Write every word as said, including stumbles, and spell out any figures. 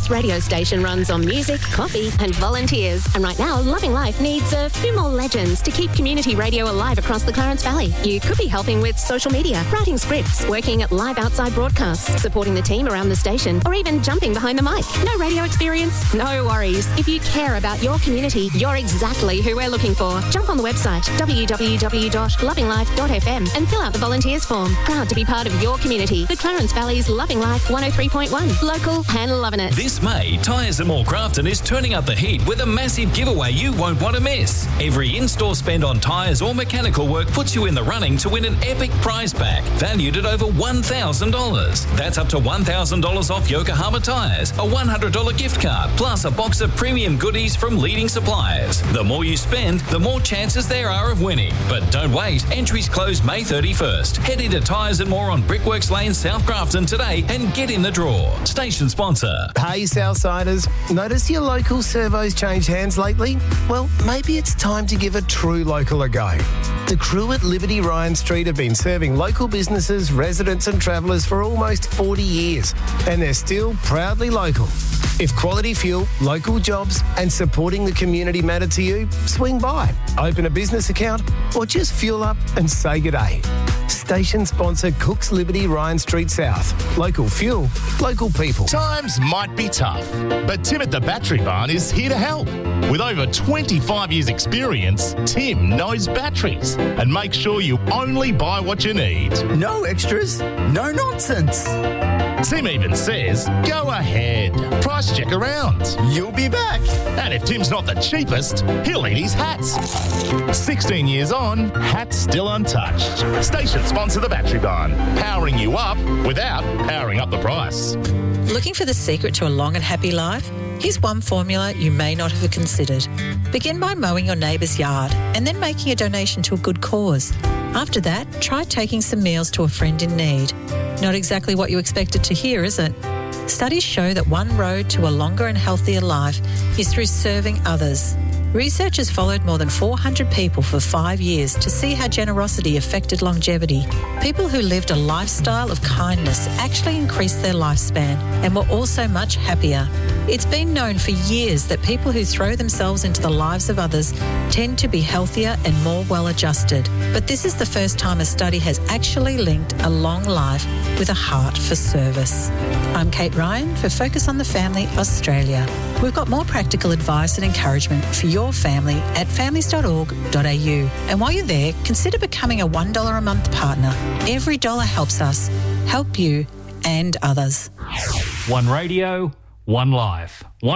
This radio station runs on music, coffee and volunteers. And right now, Loving Life needs a few more legends to keep community radio alive across the Clarence Valley. You could be helping with social media, writing scripts, working at live outside broadcasts, supporting the team around the station, or even jumping behind the mic. No radio experience? No worries. If you care about your community, you're exactly who we're looking for. Jump on the website w w w dot loving life dot f m and fill out the volunteers form. Proud to be part of your community. The Clarence Valley's Loving Life one oh three point one. Local and loving it. This May, Tyres at Moore Grafton is turning up the heat with a massive giveaway you won't want to miss. Every in-store spend on tyres or mechanical work puts you in the running to win an epic prize pack valued at over one thousand dollars. That's up to one thousand dollars off Yokohama tyres, a one hundred dollars gift card, plus a box of premium goodies from leading suppliers. The more you spend, the more chances there are of winning. But don't wait, entries close May thirty-first. Head into Tyres and More on Brickworks Lane, South Grafton today and get in the draw. Station sponsor. Hey Southsiders, notice your local servos changed hands lately? Well, maybe it's time to give a true local a go. The crew at Liberty Ryan Street have been serving local businesses, residents and travellers for almost forty years, and they're still proudly local. If quality fuel, local jobs and supporting the community matter to you, swing by, open a business account or just fuel up and say g'day. Station sponsor Cook's Liberty Ryan Street South. Local fuel, local people. Times might be tough, but Tim at the Battery Barn is here to help. With over twenty-five years experience, Tim knows batteries and makes sure you only buy what you need. No extras, no nonsense. Tim even says, go ahead, price check around. You'll be back. And if Tim's not the cheapest, he'll eat his hats. sixteen years on, hats still untouched. Station sponsor the Battery Barn, powering you up without powering up the price. Looking for the secret to a long and happy life? Here's one formula you may not have considered. Begin by mowing your neighbour's yard and then making a donation to a good cause. After that, try taking some meals to a friend in need. Not exactly what you expected to hear, is it? Studies show that one road to a longer and healthier life is through serving others. Researchers followed more than four hundred people for five years to see how generosity affected longevity. People who lived a lifestyle of kindness actually increased their lifespan and were also much happier. It's been known for years that people who throw themselves into the lives of others tend to be healthier and more well-adjusted. But this is the first time a study has actually linked a long life with a heart for service. I'm Kate Ryan for Focus on the Family Australia. We've got more practical advice and encouragement for your family at families dot org dot a u. And while you're there, consider becoming a one dollar a month partner. Every dollar helps us, help you and others. One radio, one life. One